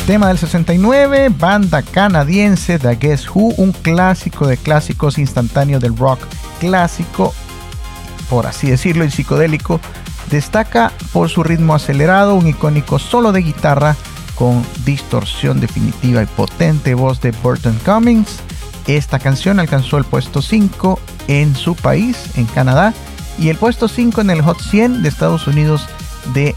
Tema del 69, banda canadiense The Guess Who, un clásico de clásicos instantáneo del rock clásico, por así decirlo, y psicodélico. Destaca por su ritmo acelerado, un icónico solo de guitarra con distorsión definitiva y potente voz de Burton Cummings. Esta canción alcanzó el puesto 5 en su país, en Canadá, y el puesto 5 en el Hot 100 de Estados Unidos de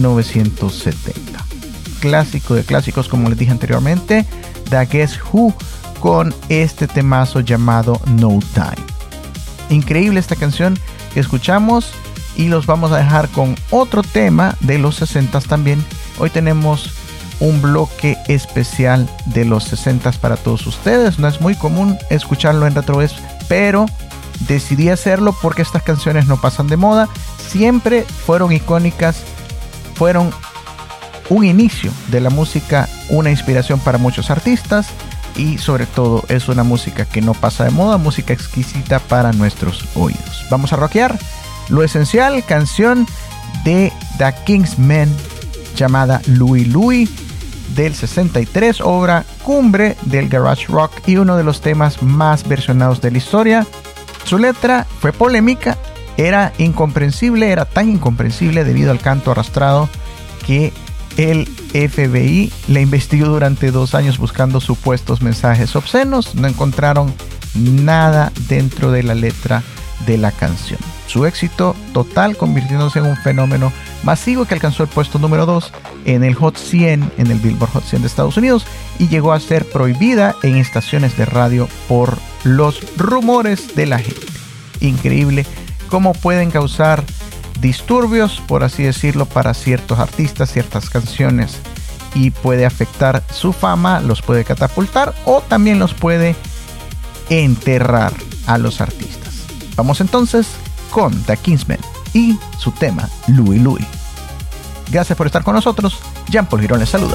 1970. Clásico de clásicos, como les dije anteriormente, The Guess Who, con este temazo llamado No Time. Increíble esta canción que escuchamos, y los vamos a dejar con otro tema de los 60 también. Hoy tenemos un bloque especial de los 60 para todos ustedes. No es muy común escucharlo en RetroWest, pero decidí hacerlo porque estas canciones no pasan de moda. Siempre fueron icónicas, fueron un inicio de la música, una inspiración para muchos artistas, y sobre todo es una música que no pasa de moda, música exquisita para nuestros oídos. Vamos a rockear lo esencial, canción de The Kingsmen llamada Louie Louie del 63, obra cumbre del garage rock y uno de los temas más versionados de la historia. Su letra fue polémica, era incomprensible, era tan incomprensible debido al canto arrastrado que el FBI le investigó durante 2 años buscando supuestos mensajes obscenos. No encontraron nada dentro de la letra de la canción. Su éxito total, convirtiéndose en un fenómeno masivo que alcanzó el puesto número 2 en el Hot 100, en el Billboard Hot 100 de Estados Unidos, y llegó a ser prohibida en estaciones de radio por los rumores de la gente. Increíble cómo pueden causar disturbios, por así decirlo, para ciertos artistas, ciertas canciones, y puede afectar su fama, los puede catapultar o también los puede enterrar a los artistas. Vamos entonces con The Kingsmen y su tema Louie Louie. Gracias por estar con nosotros. Jean Paul Girón les saluda.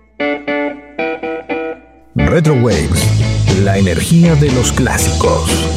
Retro Waves, la energía de los clásicos.